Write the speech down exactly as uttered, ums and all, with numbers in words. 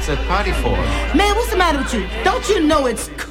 bachelor party for? Man, what's the matter with you? Don't you know it's